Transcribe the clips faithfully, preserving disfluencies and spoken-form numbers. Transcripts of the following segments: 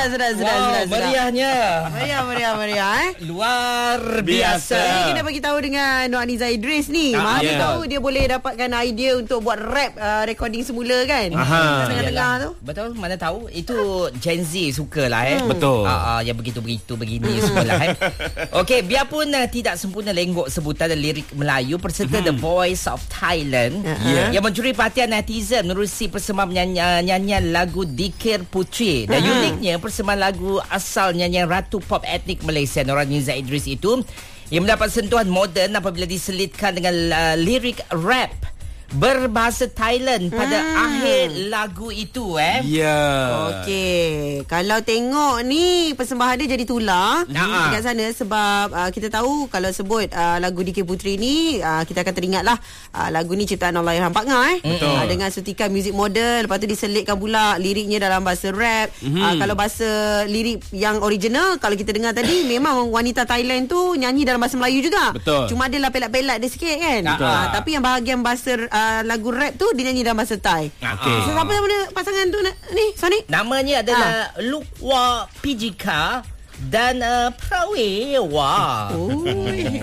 sedap, sedap, wow, sedap. Meriahnya. Meriah, meriah, meriah eh. Luar biasa. Jadi kita bagi tahu dengan Nur Haniza Idris ni. Ah, Mana yeah. tahu dia boleh dapatkan idea untuk buat rap uh, recording semula kan. Aha. Tengah-tengah tu. Betul, mana tahu. Itu Gen Z sukalah eh. Hmm. Betul. Ah, ah, yang begitu-begitu begini semualah eh. Okey, biarpun uh, tidak sempurna lenggok sebutan lirik Melayu berserta The Voice of Thailand Yeah. yang mencuri perhatian netizen menerusi persembahan nyanyian, nyanyian lagu Dikir Putri. Dan Uh-huh. uniknya persembahan lagu asal nyanyian Ratu Pop Etnik Malaysia Nur Haniza Idris itu yang mendapat sentuhan moden apabila diselitkan dengan uh, lirik rap berbahasa Thailand pada Hmm. akhir lagu itu eh. Ya. Okey, kalau tengok ni persembahan dia jadi tular Nah. dekat sana sebab uh, kita tahu kalau sebut uh, lagu Dikir Putri ni uh, kita akan teringatlah uh, lagu ni ciptaan Allahyarham Pak Ngah eh. Betul. Uh, dengan sutikan muzik moden, lepas tu diselitkan pula liriknya dalam bahasa rap. Mm-hmm. Uh, kalau bahasa lirik yang original kalau kita dengar tadi memang wanita Thailand tu nyanyi dalam bahasa Melayu juga. Betul. Cuma dia lah pelat-pelat dia sikit kan. Betul. Uh, tapi yang bahagian bahasa uh, lagu rap tu dia nyanyi dalam bahasa Thai. Okey. So, siapa nama dia pasangan tu na- ni Sonic? Namanya adalah Lukwa Pijika dan uh, Prawewa. Oi.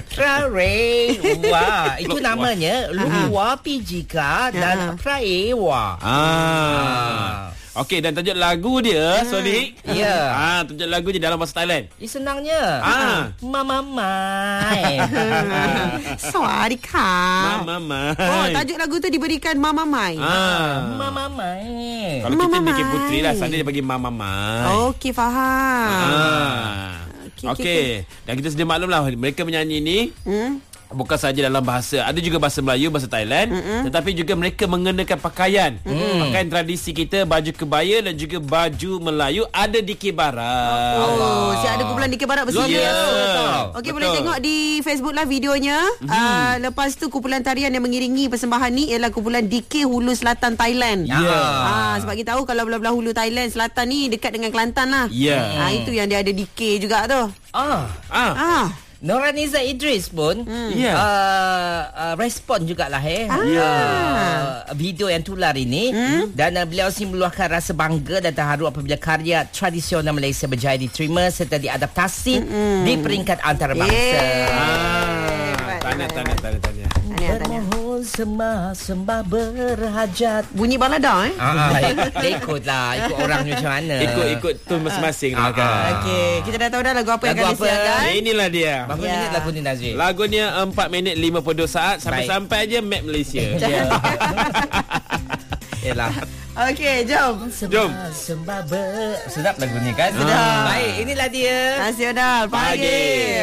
Prawewa. Itu namanya Lukwa Pijika dan Prawewa. Ah. Okey, dan tajuk lagu dia, Sonik. Ya. Ah, tajuk lagu dia dalam bahasa Thailand. Ini senangnya. Ah. Mama Mai. Sawadika. Mama Mai. Oh, tajuk lagu tu diberikan Mama Mai. Ah. Mama Mai. Kalau Mama kita bikin Mai. putri lah, sana dia bagi Mama Mai. Okey, faham. Ah. Okey, Okey. okey, Dan kita sedia maklum lah, mereka menyanyi ni Hmm? bukan saja dalam bahasa, ada juga bahasa Melayu, bahasa Thailand, mm-hmm. tetapi juga mereka mengenakan pakaian. Mm. Pakaian tradisi kita, baju kebaya dan juga baju Melayu ada di Barat. Oh, si ada kumpulan Dikir Barat bersama. Ya. Okey, Betul. boleh tengok di Facebook lah videonya. Mm-hmm. Uh, lepas tu kumpulan tarian yang mengiringi persembahan ni ialah kumpulan Dikir Hulu Selatan Thailand. Ya. Ah, sebab kita tahu kalau belah-belah hulu Thailand selatan ni dekat dengan Kelantan lah. Ya. Ah, itu yang dia ada Dikir juga tu. Ah. Ah. Ah. Nur Haniza Idris pun hmm. Ya. uh, uh, respon jugalah eh Ah. uh, video yang tular ini Hmm. dan uh, beliau sendiri meluahkan rasa bangga dan terharu apabila karya tradisional Malaysia berjaya diterima serta diadaptasi Hmm. di peringkat antarabangsa. Ah. Tanya, tanya, tanya, tanya. Tanya, tanya. Bermohon sembah-sembah berhajat. Bunyi balada eh. Ah, dia ikut lah, ikut orangnya macam mana. Ikut-ikut tu masing-masing lah kan. Okey, kita dah tahu dah lagu apa yang Lagu akan apa? disiarkan. Ya, inilah dia. Berapa Ya. minit lagu ni Nazri? Lagunya empat minit lima puluh dua saat. Sampai-sampai aja map Malaysia. Ya. Yalah. Okey, jom. Jom. Sembah ber... Sedap lagu ni kan? Sedap. Baik, inilah dia. Nasional pagi. Pagi.